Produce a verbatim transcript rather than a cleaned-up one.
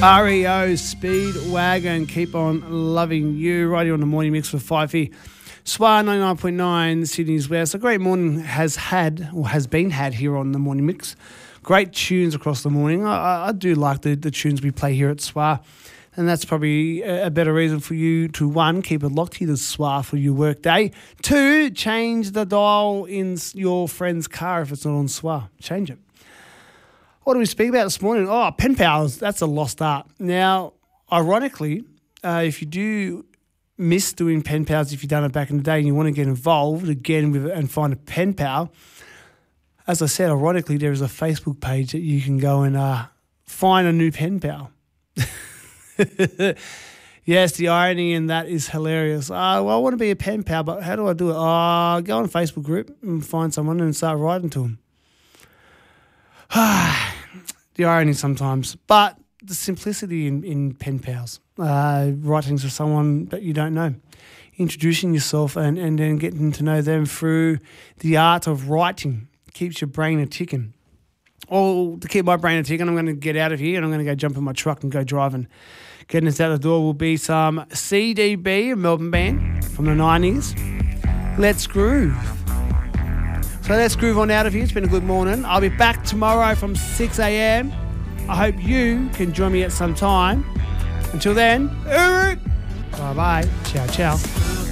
R E O Speedwagon, Keep On Loving You, right here on the morning mix with Fifey. S W A ninety-nine point nine, Sydney's West. A great morning has had, or has been had here on the morning mix. Great tunes across the morning. I, I do like the, the tunes we play here at S W A. And that's probably a better reason for you to, one, keep it locked here to S W A for your work day. Two, change the dial in your friend's car if it's not on S W A. Change it. What do we speak about this morning? Oh, pen pals, that's a lost art. Now, ironically, uh, if you do miss doing pen pals, if you've done it back in the day and you want to get involved again with it and find a pen pal, as I said, ironically, there is a Facebook page that you can go and uh, find a new pen pal. Yes, the irony in that is hilarious. Oh, well, I want to be a pen pal, but how do I do it? Oh, go on a Facebook group and find someone and start writing to them. The irony sometimes, but the simplicity in, in pen pals, uh, writing to someone that you don't know, introducing yourself and, and then getting to know them through the art of writing keeps your brain a ticking. Or to keep my brain a ticking, I'm going to get out of here and I'm going to go jump in my truck and go driving. Getting us out the door will be some C D B, a Melbourne band from the nineties. Let's groove. So let's groove on out of here. It's been a good morning. I'll be back tomorrow from six a.m. I hope you can join me at some time. Until then, bye-bye. Ciao, ciao.